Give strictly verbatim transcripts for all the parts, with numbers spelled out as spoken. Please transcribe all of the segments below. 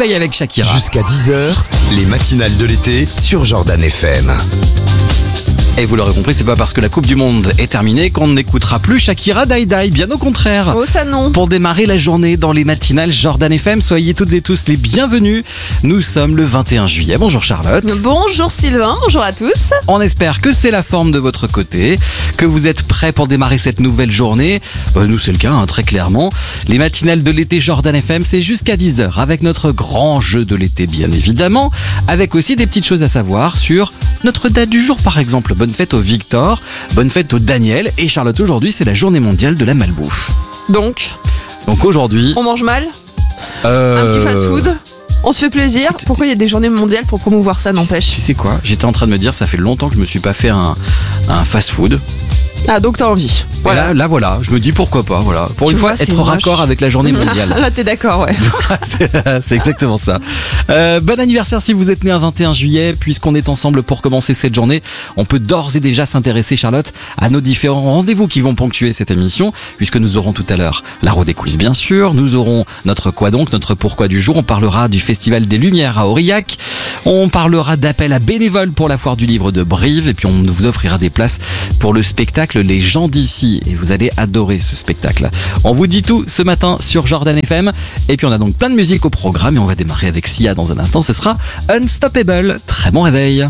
réveil avec Shakira. Jusqu'à dix heures, les matinales de l'été sur Jordan F M. Et vous l'aurez compris, c'est pas parce que la Coupe du Monde est terminée qu'on n'écoutera plus Shakira Die Die, bien au contraire. Oh ça non. Pour démarrer la journée dans les matinales Jordan F M, soyez toutes et tous les bienvenus. Nous sommes le vingt et un juillet. Bonjour Charlotte. Bonjour Sylvain, bonjour à tous. On espère que c'est la forme de votre côté, que vous êtes prêts pour démarrer cette nouvelle journée. Bah, nous c'est le cas, hein, très clairement. Les matinales de l'été Jordan F M, c'est jusqu'à dix heures avec notre grand jeu de l'été bien évidemment, avec aussi des petites choses à savoir sur notre date du jour par exemple. Bonne fête au Victor, bonne fête au Daniel. Et Charlotte, aujourd'hui c'est la journée mondiale de la malbouffe. Donc Donc aujourd'hui... On mange mal euh... Un petit fast food. On se fait plaisir. Pourquoi il y a des journées mondiales pour promouvoir ça, n'empêche? Tu sais quoi? J'étais en train de me dire, ça fait longtemps que je me suis pas fait un, un fast food. Ah donc t'as envie. Voilà. Là, là voilà, je me dis pourquoi pas, voilà. Pour Tu une vois, fois, être c'est raccord moche. avec la journée mondiale. Là t'es d'accord, ouais. c'est, c'est exactement ça. Euh, bon anniversaire si vous êtes né un vingt et un juillet, puisqu'on est ensemble pour commencer cette journée. On peut d'ores et déjà s'intéresser, Charlotte, à nos différents rendez-vous qui vont ponctuer cette émission, puisque nous aurons tout à l'heure la roue des quiz, bien sûr. Nous aurons notre quoi donc, notre pourquoi du jour. On parlera du Festival des Lumières à Aurillac. On parlera d'appel à bénévoles pour la foire du livre de Brive. Et puis on vous offrira des places pour le spectacle Les gens d'ici. Et vous allez adorer ce spectacle. On vous dit tout ce matin sur Jordan F M. Et puis on a donc plein de musique au programme. Et on va démarrer avec Sia dans un instant. Ce sera Unstoppable. Très bon réveil.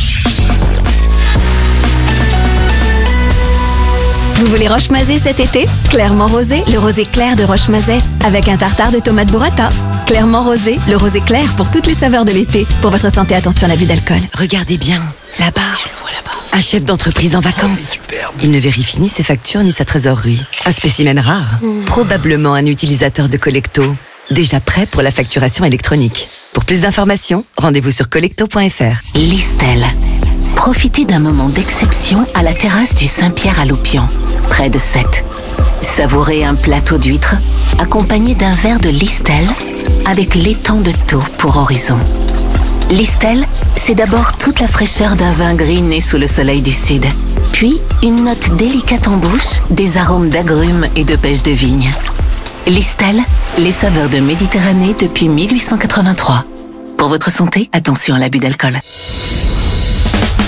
Vous voulez Roche-Mazet cet été? Clairement rosé, le rosé clair de Roche-Mazet, avec un tartare de tomates burrata. Clairement rosé, le rosé clair pour toutes les saveurs de l'été. Pour votre santé, attention à l'abus d'alcool. Regardez bien, là-bas. Je le vois là-bas. Un chef d'entreprise en vacances. Il ne vérifie ni ses factures ni sa trésorerie. Un spécimen rare. Mmh. Probablement un utilisateur de Collecto. Déjà prêt pour la facturation électronique. Pour plus d'informations, rendez-vous sur collecto point f r. Listel. Profitez d'un moment d'exception à la terrasse du Saint-Pierre à Loupian, près de Sète. Savourez un plateau d'huîtres accompagné d'un verre de Listel avec l'étang de Thau pour horizon. Listel, c'est d'abord toute la fraîcheur d'un vin gris né sous le soleil du sud, puis une note délicate en bouche, des arômes d'agrumes et de pêche de vigne. Listel, les saveurs de Méditerranée depuis mille huit cent quatre-vingt-trois. Pour votre santé, attention à l'abus d'alcool.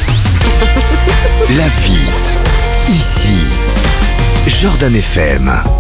La vie, ici, Jordan F M.